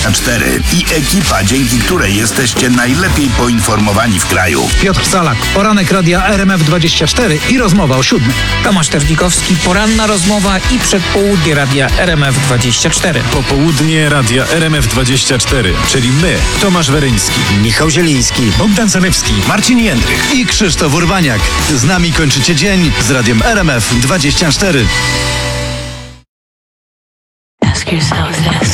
RMF24 i ekipa, dzięki której jesteście najlepiej poinformowani w kraju. Piotr Salak, poranek radia RMF24 i rozmowa o 7. Tomasz Terlikowski, poranna rozmowa i przedpołudnie radia RMF24. Popołudnie radia RMF24, czyli my, Tomasz Weryński, Michał Zieliński, Bogdan Zalewski, Marcin Jędrych i Krzysztof Urbaniak. Z nami kończycie dzień z radiem RMF24. Ask yourself this.